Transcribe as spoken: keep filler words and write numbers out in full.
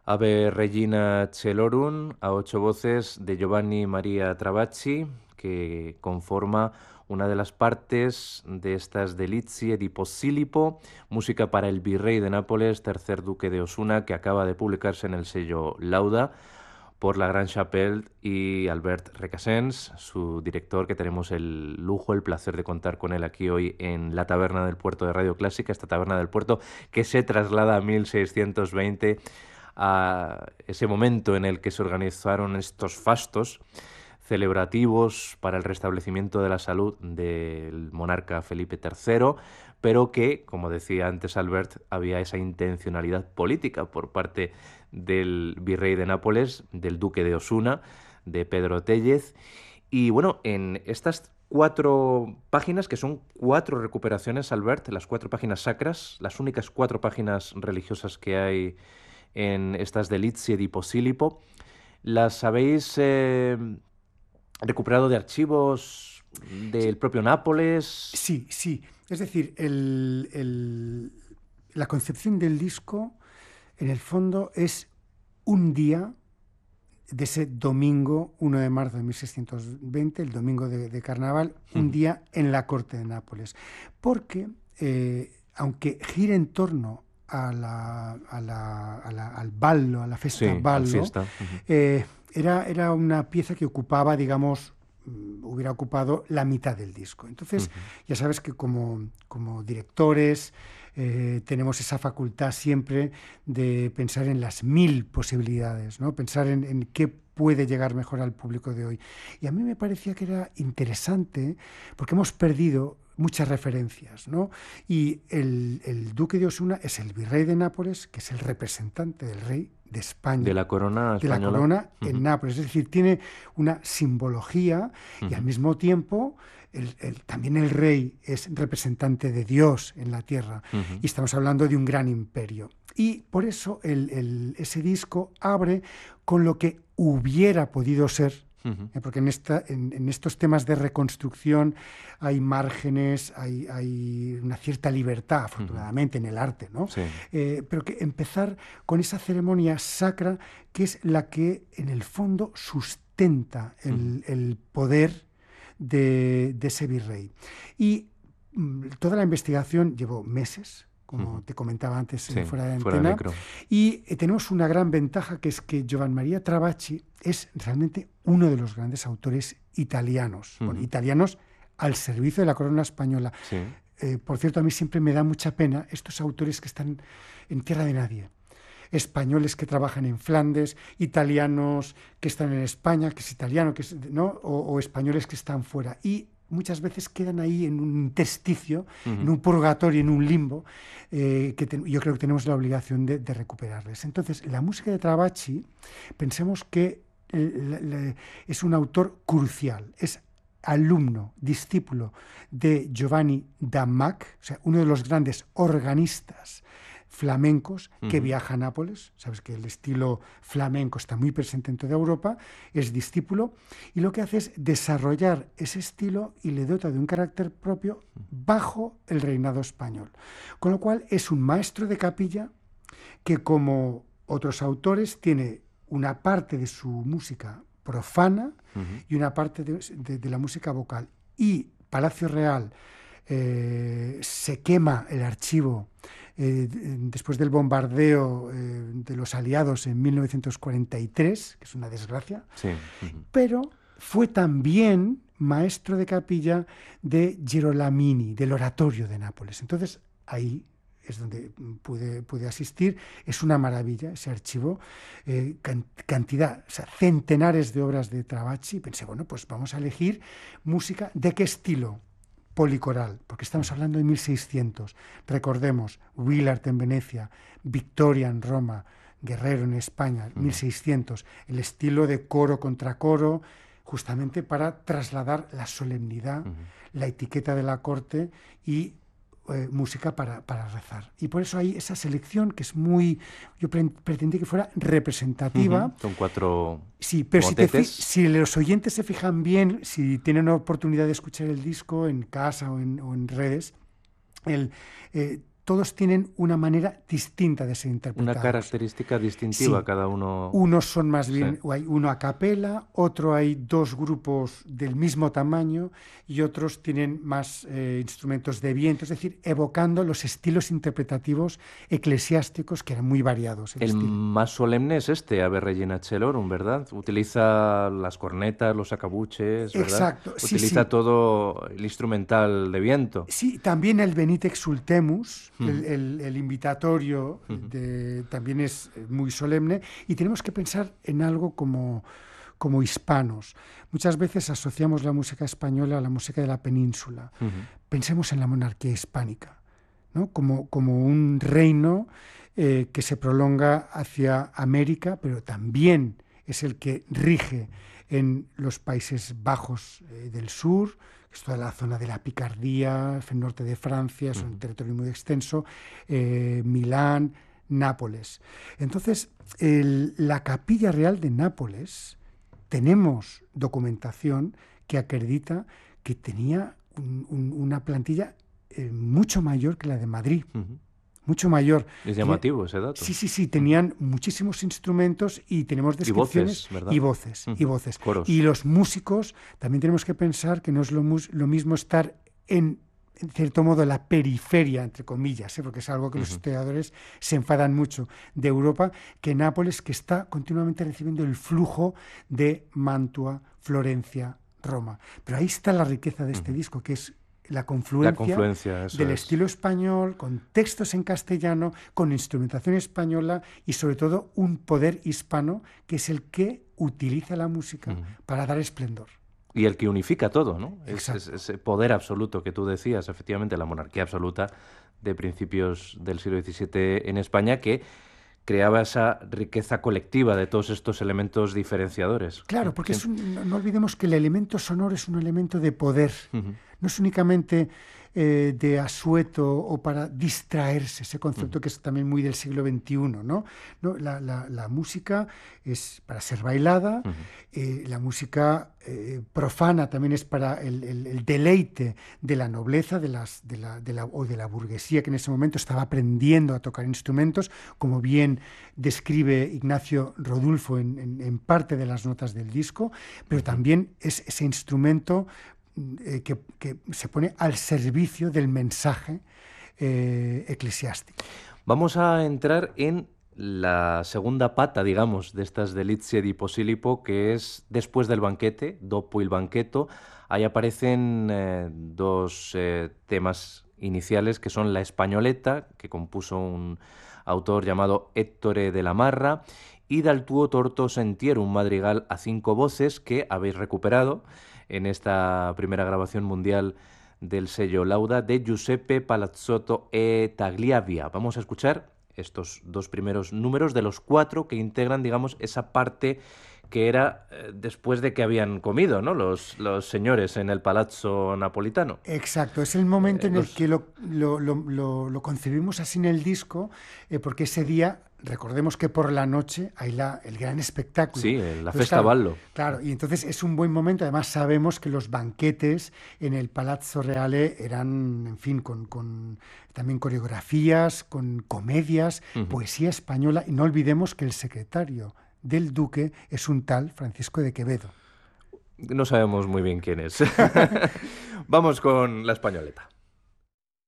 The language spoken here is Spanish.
Ave Regina Celorum, a ocho voces de Giovanni Maria Travacci, que conforma una de las partes de estas Delizie di Posillipo, música para el virrey de Nápoles, tercer duque de Osuna, que acaba de publicarse en el sello Lauda por la Gran Chapelle y Albert Recasens, su director, que tenemos el lujo, el placer de contar con él aquí hoy en la Taberna del Puerto de Radio Clásica, esta Taberna del Puerto que se traslada a mil seiscientos veinte, a ese momento en el que se organizaron estos fastos celebrativos para el restablecimiento de la salud del monarca Felipe tercero, pero que, como decía antes Albert, había esa intencionalidad política por parte del virrey de Nápoles, del duque de Osuna, de Pedro Téllez. Y bueno, en estas cuatro páginas, que son cuatro recuperaciones, Albert, las cuatro páginas sacras, las únicas cuatro páginas religiosas que hay en estas Delizie di Posillipo, ¿las habéis eh, recuperado de archivos del propio Nápoles? Sí, sí. Es decir, el, el, la concepción del disco, en el fondo, es un día de ese domingo uno de marzo de mil seiscientos veinte, el domingo de, de Carnaval, un uh-huh. día en la corte de Nápoles. Porque, eh, aunque gira en torno a la, a la, a la, al ballo, a la festa sí, ballo, fiesta. Uh-huh. eh, era, era una pieza que ocupaba, digamos, hubiera ocupado la mitad del disco. Entonces, uh-huh. ya sabes que como, como directores eh, tenemos esa facultad siempre de pensar en las mil posibilidades, ¿no? Pensar en, en qué puede llegar mejor al público de hoy. Y a mí me parecía que era interesante porque hemos perdido muchas referencias, ¿no? Y el, el duque de Osuna es el virrey de Nápoles, que es el representante del rey de España. De la corona española. De la corona uh-huh. en Nápoles. Es decir, tiene una simbología uh-huh. y al mismo tiempo el, el, también el rey es representante de Dios en la tierra. Uh-huh. Y estamos hablando de un gran imperio. Y por eso el, el, ese disco abre con lo que hubiera podido ser. Uh-huh. Porque en, esta, en, en estos temas de reconstrucción hay márgenes, hay, hay una cierta libertad, afortunadamente, uh-huh. en el arte, ¿no? Sí. Eh, pero que empezar con esa ceremonia sacra que es la que, en el fondo, sustenta el, uh-huh. el poder de, de ese virrey. Y mm, toda la investigación llevó meses, como uh-huh. te comentaba antes, sí, fuera de fuera antena. De y eh, tenemos una gran ventaja, que es que Giovanni Maria Travacci es realmente uno de los grandes autores italianos, uh-huh. bueno, italianos al servicio de la corona española. Sí. Eh, por cierto, a mí siempre me da mucha pena estos autores que están en tierra de nadie. Españoles que trabajan en Flandes, italianos que están en España, que es italiano, que es, ¿no? o, o españoles que están fuera. Y muchas veces quedan ahí en un intersticio, uh-huh. en un purgatorio, en un limbo, eh, que te, yo creo que tenemos la obligación de, de recuperarles. Entonces, la música de Travacci, pensemos que le, le, es un autor crucial, es alumno, discípulo de Giovanni da Mac, o sea, uno de los grandes organistas flamencos que uh-huh. viaja a Nápoles. Sabes que el estilo flamenco está muy presente en toda Europa, es discípulo, y lo que hace es desarrollar ese estilo y le dota de un carácter propio bajo el reinado español. Con lo cual es un maestro de capilla que, como otros autores, tiene una parte de su música profana uh-huh. y una parte de, de, de la música vocal. Y Palacio Real eh, se quema el archivo Eh, después del bombardeo eh, de los aliados en mil novecientos cuarenta y tres, que es una desgracia, sí. uh-huh. pero fue también maestro de capilla de Girolamini, del oratorio de Nápoles. Entonces, ahí es donde pude, pude asistir. Es una maravilla ese archivo, eh, can, cantidad, o sea, centenares de obras de Travacci. Pensé, bueno, pues vamos a elegir música. ¿De qué estilo? Policoral, porque estamos hablando de mil seiscientos. Recordemos, Willard en Venecia, Victoria en Roma, Guerrero en España, uh-huh. mil seiscientos. El estilo de coro contra coro, justamente para trasladar la solemnidad, uh-huh. la etiqueta de la corte y eh, música para, para rezar. Y por eso hay esa selección que es muy... Yo pre- pretendí que fuera representativa. Uh-huh. Son cuatro Sí, pero si, te fi- motetes. si los oyentes se fijan bien, si tienen oportunidad de escuchar el disco en casa o en, o en redes, el, eh, todos tienen una manera distinta de ser interpretados. Una característica distintiva, sí. Cada uno. Unos son más bien, sí. hay uno a capela, otro hay dos grupos del mismo tamaño y otros tienen más eh, instrumentos de viento, es decir, evocando los estilos interpretativos eclesiásticos que eran muy variados. El, el más solemne es este, Ave Regina Celorum, ¿verdad? Utiliza las cornetas, los sacabuches, ¿verdad? Exacto. Utiliza sí, sí. todo el instrumental de viento. Sí, también el Venite Exultemus, uh-huh. el, el, el invitatorio, uh-huh. de, también es muy solemne, y tenemos que pensar en algo como, como hispanos. Muchas veces asociamos la música española a la música de la península. Uh-huh. Pensemos en la monarquía hispánica, ¿no? como, como un reino eh, que se prolonga hacia América, pero también es el que rige en los Países Bajos eh, del sur, es toda la zona de la Picardía, el norte de Francia, es un uh-huh. territorio muy extenso, eh, Milán, Nápoles. Entonces, el, la Capilla Real de Nápoles, tenemos documentación que acredita que tenía un, un, una plantilla eh, mucho mayor que la de Madrid. Uh-huh. Mucho mayor. Es llamativo ese dato. Sí, sí, sí, tenían uh-huh. muchísimos instrumentos y tenemos descripciones. Y voces, ¿verdad? Y voces, uh-huh. y voces. Coros. Y los músicos, también tenemos que pensar que no es lo, mus- lo mismo estar en, en cierto modo, la periferia, entre comillas, ¿eh? Porque es algo que uh-huh. los historiadores se enfadan mucho, de Europa, que Nápoles, que está continuamente recibiendo el flujo de Mantua, Florencia, Roma. Pero ahí está la riqueza de este uh-huh. disco, que es la confluencia, la confluencia del es. estilo español, con textos en castellano, con instrumentación española y sobre todo un poder hispano que es el que utiliza la música uh-huh. para dar esplendor. Y el que unifica todo, ¿no? Es, es, ese poder absoluto que tú decías, efectivamente, la monarquía absoluta de principios del siglo diecisiete en España, que creaba esa riqueza colectiva de todos estos elementos diferenciadores. Claro, porque es un, no olvidemos que el elemento sonoro es un elemento de poder. Uh-huh. No es únicamente eh, de asueto o para distraerse, ese concepto uh-huh. que es también muy del siglo veintiuno, ¿no? No, la, la, la música es para ser bailada, uh-huh. eh, la música eh, profana también es para el, el, el deleite de la nobleza de las, de la, de la, o de la burguesía que en ese momento estaba aprendiendo a tocar instrumentos, como bien describe Ignacio Rodulfo en, en, en parte de las notas del disco, pero uh-huh. también es ese instrumento Eh, que, que se pone al servicio del mensaje eh, eclesiástico. Vamos a entrar en la segunda pata, digamos, de estas Delizia di Posillipo, que es después del banquete, dopo il banchetto. Ahí aparecen eh, dos eh, temas iniciales, que son La Españoleta, que compuso un autor llamado Ettore de la Marra, y Dal tuo torto sentiero, un madrigal a cinco voces que habéis recuperado en esta primera grabación mundial del sello Lauda, de Giuseppe Palazzotto e Tagliavia. Vamos a escuchar estos dos primeros números de los cuatro que integran, digamos, esa parte que era eh, después de que habían comido, ¿no? Los, los señores en el Palazzo Napolitano. Exacto, es el momento eh, en los... el que lo, lo, lo, lo, lo concebimos así en el disco, eh, porque ese día, recordemos que por la noche hay la, el gran espectáculo. Sí, la entonces, Festa claro, Ballo. Claro, y entonces es un buen momento. Además sabemos que los banquetes en el Palazzo Reale eran, en fin, con, con también coreografías, con comedias, uh-huh. poesía española, y no olvidemos que el secretario del duque es un tal Francisco de Quevedo. No sabemos muy bien quién es. Vamos con La Españoleta.